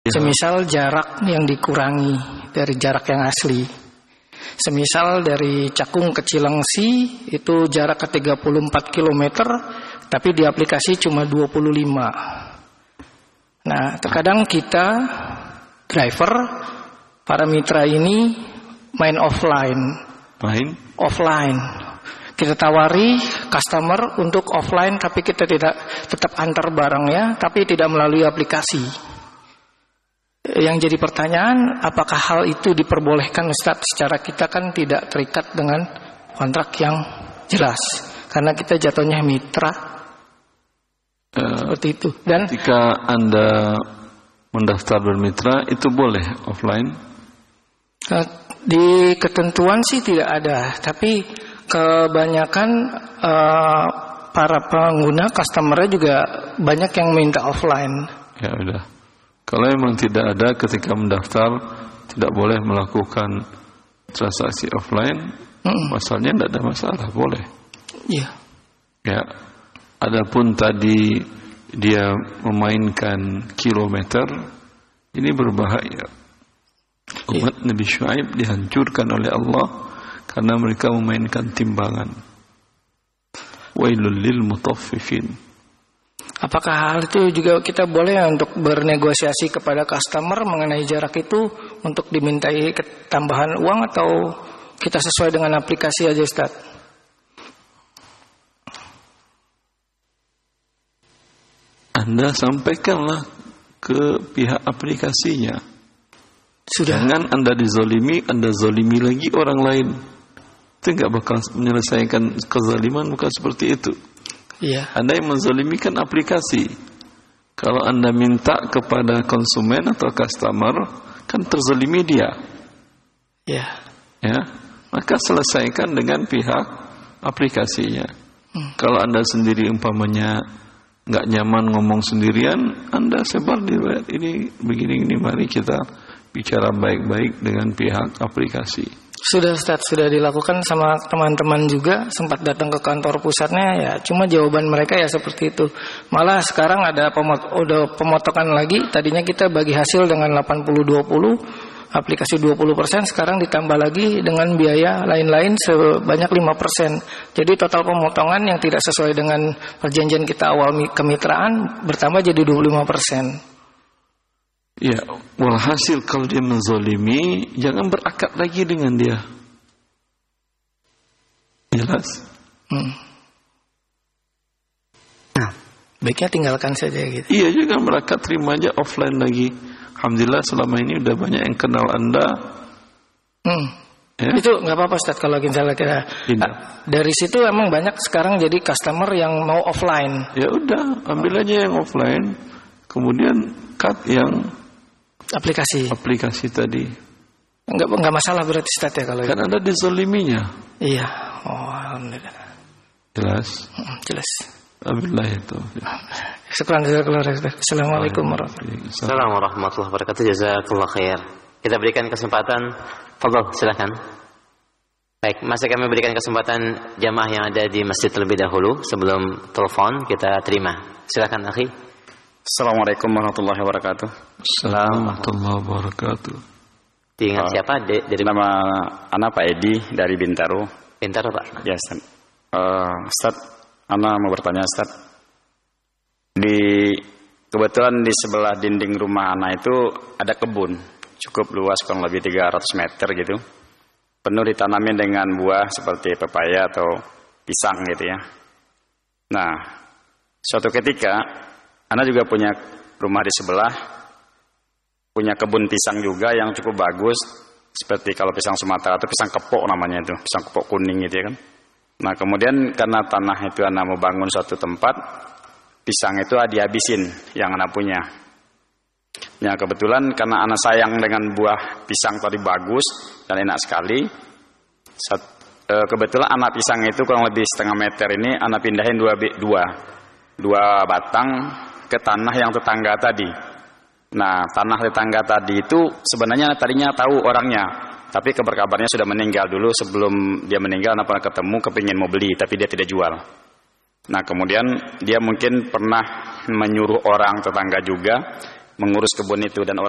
Ya. Semisal jarak yang dikurangi dari jarak yang asli. Semisal dari Cakung ke Cilengsi itu jarak ke 34 km, tapi di aplikasi cuma 25. Nah, terkadang kita driver, para mitra ini main offline. Kita tawari customer untuk offline, tapi kita tidak tetap antar barangnya, tapi tidak melalui aplikasi. Yang jadi pertanyaan, apakah hal itu diperbolehkan Ustaz? Secara kita kan tidak terikat dengan kontrak yang jelas, karena kita jatuhnya mitra. Seperti itu. Dan ketika Anda mendaftar bermitra, itu boleh offline? Di ketentuan sih tidak ada, tapi kebanyakan para pengguna customer-nya juga banyak yang minta offline. Ya udah. Kalau memang tidak ada ketika mendaftar tidak boleh melakukan transaksi offline, pasalnya tidak ada masalah, boleh. Iya. Ya. Adapun tadi dia memainkan kilometer, ini berbahaya. Umat Nabi Syuaib dihancurkan oleh Allah karena mereka memainkan timbangan. Wailul lil mutaffifin. Apakah hal itu juga kita boleh untuk bernegosiasi kepada customer mengenai jarak itu untuk dimintai tambahan uang, atau kita sesuai dengan aplikasi aja, Ustaz? Anda sampaikanlah ke pihak aplikasinya. Sudah. Jangan Anda dizolimi, Anda zolimi lagi orang lain. Itu nggak bakal menyelesaikan kezaliman, bukan seperti itu. Iya. Anda yang menzolimikan aplikasi. Kalau Anda minta kepada konsumen atau customer, kan terzolimi dia. Iya. Ya, maka selesaikan dengan pihak aplikasinya. Kalau Anda sendiri umpamanya nggak nyaman ngomong sendirian, Anda sebar di ini begini, mari kita bicara baik-baik dengan pihak aplikasi. Sudah Ustaz, sudah dilakukan sama teman-teman juga, sempat datang ke kantor pusatnya, ya cuma jawaban mereka ya seperti itu. Malah sekarang ada pemotongan lagi, tadinya kita bagi hasil dengan 80-20, aplikasi 20%, sekarang ditambah lagi dengan biaya lain-lain sebanyak 5%. Jadi total pemotongan yang tidak sesuai dengan perjanjian kita awal kemitraan bertambah jadi 25%. Ya, walhasil kalau dia menzolimi, jangan berakad lagi dengan dia. Jelas? Nah, baiknya tinggalkan saja gitu. Iya, jangan berakad, terima aja offline lagi. Alhamdulillah selama ini udah banyak yang kenal Anda. Ya? Itu nggak apa-apa Ustaz kalau misalnya kita dari situ emang banyak sekarang jadi customer yang mau offline. Ya udah, ambil aja yang offline, kemudian cut yang aplikasi tadi. Enggak masalah berarti Ustaz ya kalau kan itu. Ada dizoliminya. Iya. Oh, alhamdulillah. Jelas. Jelas. Alhamdulillah itu. Assalamualaikum warahmatullahi wabarakatuh. Jazakallah khair. Kita berikan kesempatan. Fadhil, silakan. Baik, masih kami berikan kesempatan jamaah yang ada di masjid terlebih dahulu sebelum telepon kita terima. Silakan akhi. Assalamualaikum warahmatullahi wabarakatuh. Assalamualaikum warahmatullahi wabarakatuh. Diingat siapa? Dari nama anak Pak Edi dari Bintaro. Bintaro Pak. Ya Ustaz. Ustaz, Ana mau bertanya Ustaz. Kebetulan di sebelah dinding rumah Ana itu ada kebun, cukup luas kurang lebih 300 meter gitu. Penuh ditanami dengan buah seperti pepaya atau pisang gitu ya. Nah, suatu ketika Ana juga punya rumah di sebelah, punya kebun pisang juga yang cukup bagus, seperti kalau pisang Sumatera atau pisang kepok namanya itu, pisang kepok kuning gitu ya kan. Nah kemudian karena tanah itu Ana mau bangun suatu tempat, pisang itu dihabisin yang Ana punya. Ya kebetulan karena Ana sayang dengan buah pisang tadi bagus dan enak sekali, kebetulan anak pisang itu kurang lebih setengah meter ini Ana pindahin dua batang ke tanah yang tetangga tadi. Nah, tanah tetangga tadi itu sebenarnya tadinya tahu orangnya, tapi kabarnya sudah meninggal dulu. Sebelum dia meninggal, Ana pernah ketemu, kepingin mau beli, tapi dia tidak jual. Nah, kemudian dia mungkin pernah menyuruh orang tetangga juga mengurus kebun itu, dan